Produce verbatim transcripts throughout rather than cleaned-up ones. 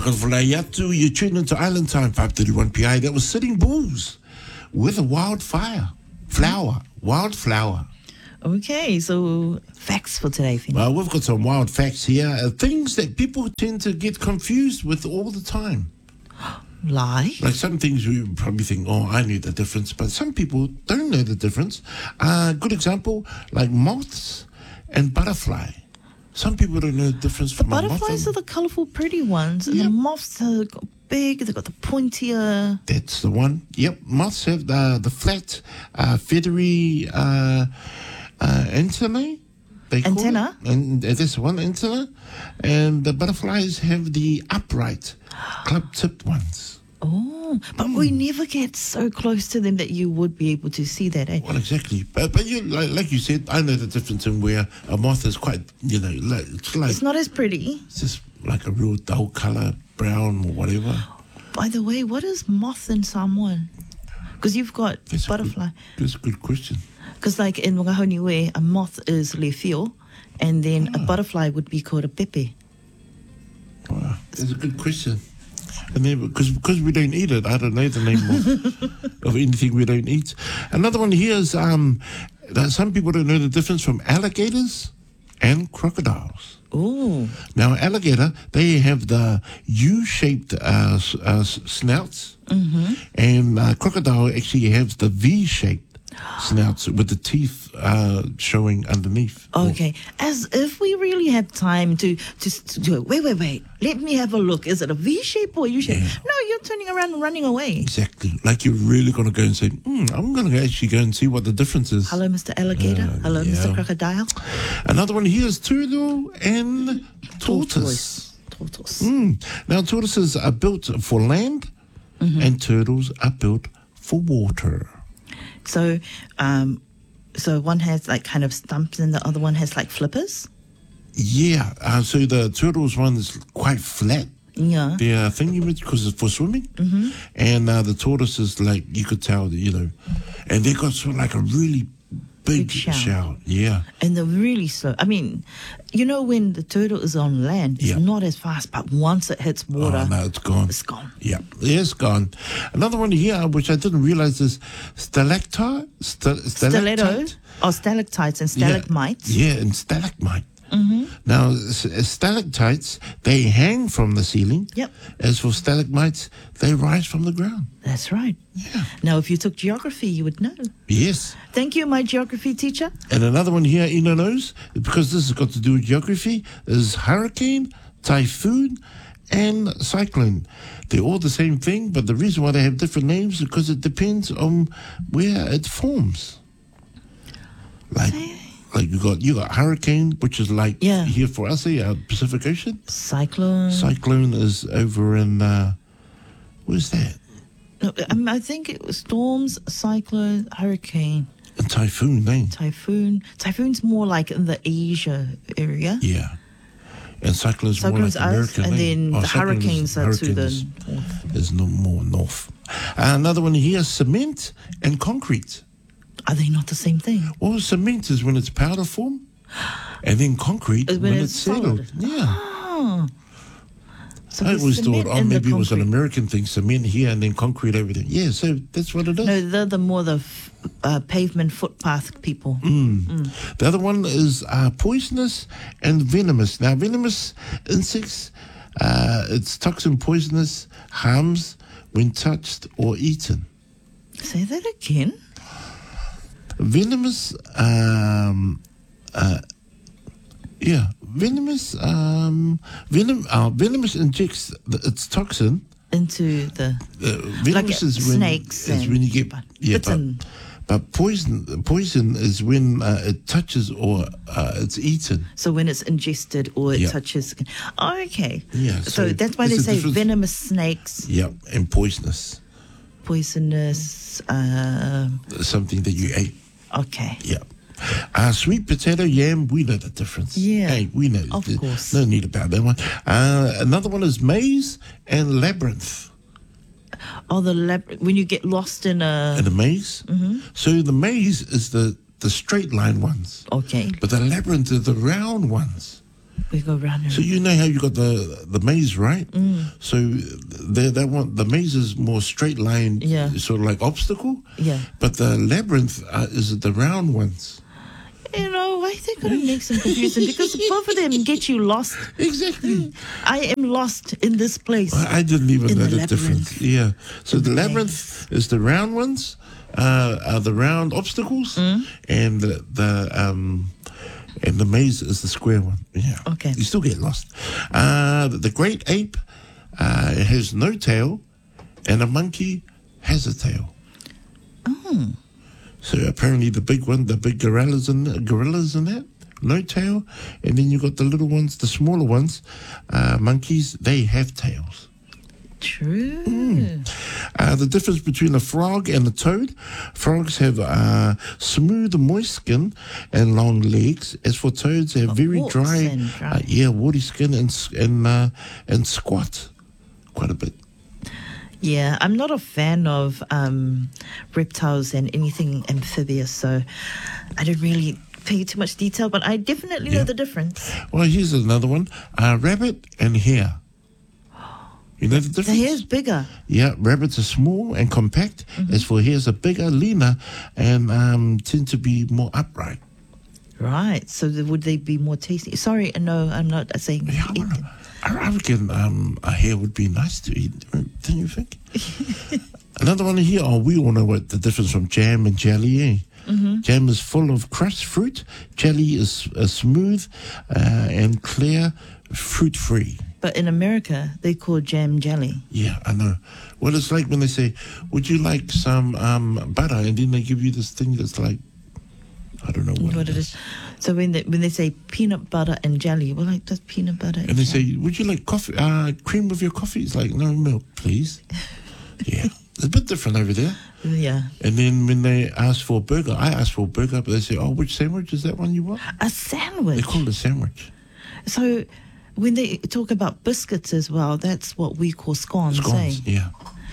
Whakawhalai atu, you tune into Island Time, five thirty-one P I. That was Sitting Bulls with a wildfire. Flower. Wildflower. Okay, so facts for today, Finn. Well, we've got some wild facts here. Uh, things that people tend to get confused with all the time. Like? Like some things we probably think, oh, I knew the difference. But some people don't know the difference. Uh, good example, like moths and butterfly. Some people don't know the difference The from a moth. butterflies are and- the colourful, pretty ones, and Yep. the moths are got big, they've got the pointier. That's the one. Yep, moths have the, the flat, uh, feathery uh, uh, antennae. They call Antenna? it. And that's one antenna. And the butterflies have the upright, club-tipped ones. Oh, but we never get so close to them that you would be able to see that, eh? Well, exactly. But, but you, like, like you said, I know the difference in where a moth is quite, you know, like, it's like It's not as pretty. it's just like a real dull colour, brown or whatever. By the way, what is moth in Samoan? Because you've got That's a butterfly. Good, that's a good question. Because like in Wangahoniwe, a moth is lefio, and then a butterfly would be called a pepe. Wow, that's a good question. And then because because we don't eat it, I don't know the name of, of anything we don't eat. Another one here is um, that some people don't know the difference from alligators and crocodiles. Oh, Now, alligator, they have the U-shaped uh, s- uh, s- snouts, and uh, crocodile actually has the V-shaped snouts with the teeth uh, showing underneath. okay. As if we really have time to just to do it. Wait, wait, wait. Let me have a look. Is it a V shape or a U shape? Yeah. No, you're turning around and running away. Exactly. Like you're really going to go and say, mm, I'm going to actually go and see what the difference is. Hello, Mister Alligator. Uh, Hello, yeah. Mister Crocodile. Another one here is turtle and tortoise. Tortoise. Mm. Now, tortoises are built for land, and turtles are built for water. So, um, so one has like kind of stumps, and the other one has like flippers. Yeah, uh, so the turtles one is quite flat. Yeah. The uh, thingy because it's for swimming, mm-hmm. and uh, the tortoise is like you could tell, you know, and they got sort of like a really big, Big shell. shell. Yeah, And they're really slow. I mean, you know, when the turtle is on land, it's Yeah. not as fast, but once it hits water, oh no, it's gone. it's gone. Yeah, it's gone. Another one here, which I didn't realize, is stalactite, sta- Stiletto, stalactite. or stalactites and Yeah. stalagmites. Yeah, and stalagmite. Now, s- stalactites, they hang from the ceiling. Yep. As for stalagmites, they rise from the ground. That's right. Yeah. Now, if you took geography, you would know. Yes. Thank you, my geography teacher. And another one here, Ina knows, because this has got to do with geography, is hurricane, typhoon, and cyclone. They're all the same thing, but the reason why they have different names is because it depends on where it forms. Like, like you got you got hurricane, which is like Yeah. here for us, here, uh, Pacific Ocean. Cyclone. Cyclone is over in uh, where's that? No, um, I think it was storms, cyclone, hurricane, And typhoon, eh? typhoon. Typhoon's more like in the Asia area. Yeah. And cyclone's more like Cyclone's us, American, and eh? then Oh, the cyclone is- hurricanes are to hurricane the is- north. is no more north. Uh, another one here, cement and concrete. Are they not the same thing? Well, cement is when it's powder form, and then concrete Is when, when it's, it's settled. solid. Yeah. Oh. So I there's always thought, cement oh, in the maybe it was an concrete. American thing, cement here and then concrete over there. Yeah, so that's what it is. No, they're the more the f- uh, pavement footpath people. Mm. The other one is uh, poisonous and venomous. Now, venomous insects, uh, it's toxin poisonous, harms when touched or eaten. Say that again. Venomous, um, uh, yeah, venomous, um, venom, uh, venomous injects the, its toxin. Into the Uh, venomous Like, is when snakes is and when you get but yeah, bitten. but, but poison poison is when uh, it touches or uh, it's eaten. so when it's ingested or it Yeah. touches skin. Oh, okay. Yeah, So, so that's why they there's a say difference- venomous snakes, Yeah, and poisonous, poisonous. Uh, something that you ate. okay. Yeah. Uh, sweet potato, yam, we know the difference. Yeah, Hey, we know. of There's course. No need about that one. Uh, another one is maze and labyrinth. Oh, the lab- when you get lost in a. And the maze. Mm-hmm. So the maze is the, the straight line ones. Okay. But the labyrinth are the round ones. We go round and So you know how you got the the maze, right? Mm. So the that one the maze is more straight line, Yeah. sort of like obstacle. Yeah. But the labyrinth uh, is the round ones. You know, why they gotta make some confusion? Because both of them get you lost. Exactly. I am lost in this place. I I didn't even In know the the difference. Yeah. So the the labyrinth is the round ones, uh, are the round obstacles, Mm. and the, the um, and the maze is the square one. Yeah. Okay. You still get lost. Uh, the great ape uh, has no tail, and a monkey has a tail. Oh. So apparently the big one, the big gorillas in gorillas in that, no tail, and then you got the little ones, the smaller ones, uh, monkeys. They have tails. True. Uh, the difference between a frog and a toad: frogs have uh, smooth, moist skin and long legs. As for toads, they have very warts dry, and dry. Uh, yeah, warty skin and s- and uh, and squat quite a bit. Yeah, I'm not a fan of um, reptiles and anything amphibious, so I don't really pay too much detail, but I definitely Yeah. know the difference. Well, here's another one: uh, rabbit and hare. You know the The difference? hair's bigger. Yeah, rabbits are small and compact. As for hares, are bigger, leaner, and um, tend to be more upright. Right, so th- would they be more tasty? Sorry, no, I'm not saying Yeah, I, eat wanna, them. I I reckon um, a hare would be nice to eat, don't you think? Another one here, oh, we all know what the difference from jam and jelly, eh? Mm-hmm. Jam is full of crushed fruit. Jelly is uh, smooth uh, and clear, fruit-free. But in America, they call jam jelly. Yeah, I know. Well, it's like when they say, would you like some um, butter? And then they give you this thing that's like, I don't know what, What it is. So when they, when they say peanut butter and jelly, we're like, that's peanut butter and, And they jelly. say, would you like coffee, uh, cream with your coffee? It's like, no milk, please. Yeah, it's a bit different over there. Yeah. And then when they ask for a burger, I ask for a burger, but they say, oh, which sandwich is that one you want? A They sandwich. call it a sandwich. So when they talk about biscuits as well, that's what we call scones, Scones, eh? yeah.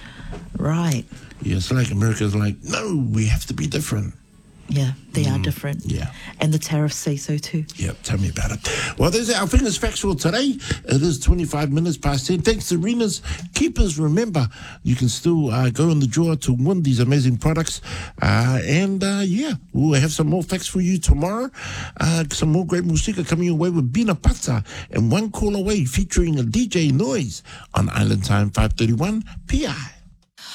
Right. Yeah, it's like America's like, no, we have to be different. Yeah, they are different. Yeah. And the tariffs say so too. Yeah, tell me about it. Well, there's our Fingers Factual today. It is twenty-five minutes past ten. Thanks to Rena's Keepers. Remember, you can still uh, go in the draw to win these amazing products. Uh, and uh, yeah, we'll have some more facts for you tomorrow. Uh, some more great music coming your way with Bina Pata and One Call Away featuring a D J Noise on Island Time five thirty-one P I.